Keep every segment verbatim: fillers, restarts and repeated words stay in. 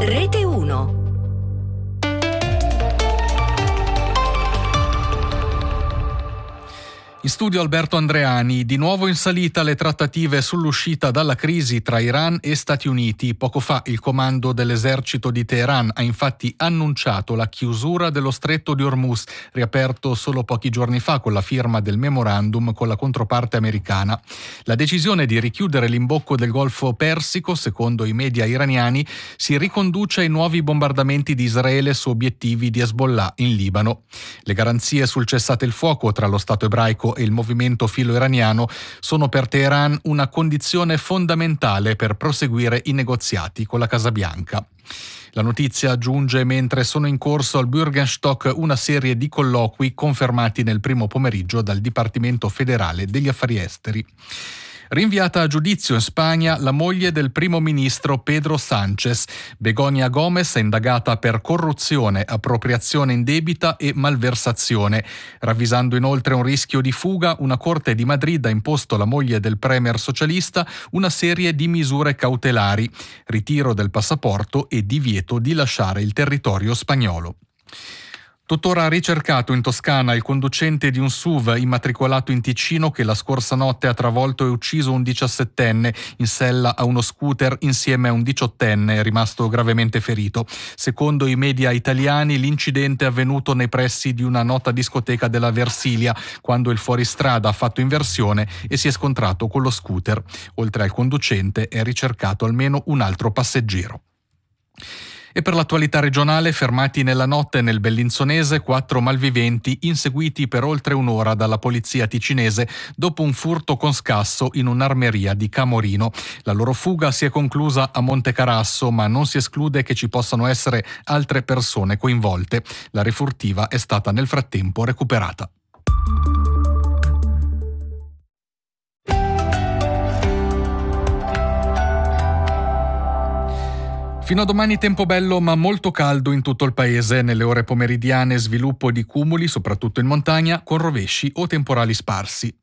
Rete uno. In studio Alberto Andreani. Di nuovo in salita le trattative sull'uscita dalla crisi tra Iran e Stati Uniti. Poco fa il comando dell'esercito di Teheran ha infatti annunciato la chiusura dello stretto di Hormuz, riaperto solo pochi giorni fa con la firma del memorandum con la controparte americana. La decisione di richiudere l'imbocco del Golfo Persico, secondo i media iraniani, si riconduce ai nuovi bombardamenti di Israele su obiettivi di Hezbollah in Libano. Le garanzie sul cessate il fuoco tra lo Stato ebraico e il movimento filo-iraniano sono per Teheran una condizione fondamentale per proseguire i negoziati con la Casa Bianca. La notizia giunge mentre sono in corso al Bürgerstock una serie di colloqui confermati nel primo pomeriggio dal Dipartimento federale degli affari esteri. Rinviata a giudizio in Spagna la moglie del primo ministro Pedro Sánchez. Begoña Gómez è indagata per corruzione, appropriazione indebita e malversazione. Ravvisando inoltre un rischio di fuga, una corte di Madrid ha imposto alla moglie del premier socialista una serie di misure cautelari: ritiro del passaporto e divieto di lasciare il territorio spagnolo. Tuttora ricercato in Toscana il conducente di un S U V immatricolato in Ticino che la scorsa notte ha travolto e ucciso un diciassettenne in sella a uno scooter insieme a un diciottenne rimasto gravemente ferito. Secondo i media italiani l'incidente è avvenuto nei pressi di una nota discoteca della Versilia, quando il fuoristrada ha fatto inversione e si è scontrato con lo scooter. Oltre al conducente è ricercato almeno un altro passeggero. E per l'attualità regionale, fermati nella notte nel Bellinzonese quattro malviventi inseguiti per oltre un'ora dalla polizia ticinese dopo un furto con scasso in un'armeria di Camorino. La loro fuga si è conclusa a Montecarasso, ma non si esclude che ci possano essere altre persone coinvolte. La refurtiva è stata nel frattempo recuperata. Fino a domani tempo bello ma molto caldo in tutto il paese. Nelle ore pomeridiane sviluppo di cumuli, soprattutto in montagna, con rovesci o temporali sparsi.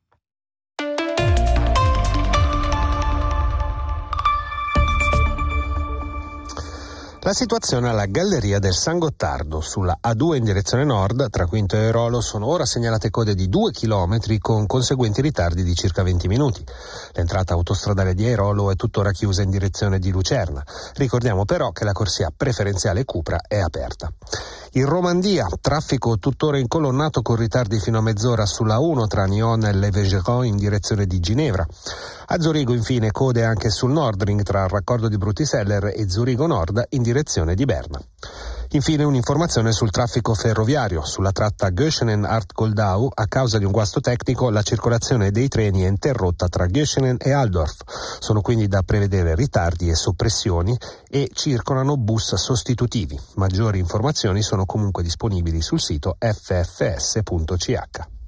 La situazione alla Galleria del San Gottardo, sulla A due in direzione nord, tra Quinto e Airolo, sono ora segnalate code di due chilometri con conseguenti ritardi di circa venti minuti. L'entrata autostradale di Airolo è tuttora chiusa in direzione di Lucerna. Ricordiamo però che la corsia preferenziale Cupra è aperta. In Romandia, traffico tuttora incolonnato con ritardi fino a mezz'ora sulla uno tra Nyon e Le Végeron in direzione di Ginevra. A Zurigo infine code anche sul Nordring tra il raccordo di Brutiseller e Zurigo Nord in direzione di Berna. Infine un'informazione sul traffico ferroviario. Sulla tratta Göschenen-Art-Goldau, a causa di un guasto tecnico, la circolazione dei treni è interrotta tra Göschenen e Altdorf. Sono quindi da prevedere ritardi e soppressioni e circolano bus sostitutivi. Maggiori informazioni sono comunque disponibili sul sito f f s punto c h.